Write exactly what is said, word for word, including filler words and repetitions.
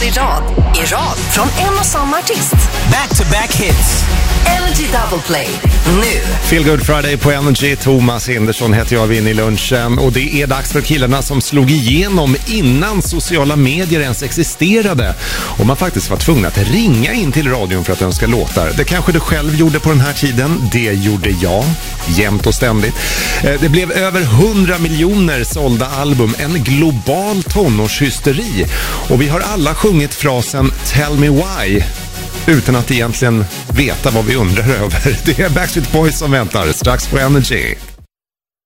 dagar i rad i rad från en och samma artist. Back-to-back hits. Energy Double Play, nu. Feel Good Friday på Energy. Thomas Hindersson heter jag, vinner i lunchen. Och det är dags för killarna som slog igenom innan sociala medier ens existerade. Och man faktiskt var tvungen att ringa in till radion för att önska låtar. Det kanske du själv gjorde på den här tiden. Det gjorde jag, jämt och ständigt. Det blev över hundra miljoner sålda album. En global tonårshysteri. Och vi har alla sjungit frasen Tell me why, utan att egentligen veta vad vi undrar över. Det är Backstreet Boys som väntar strax på Energy.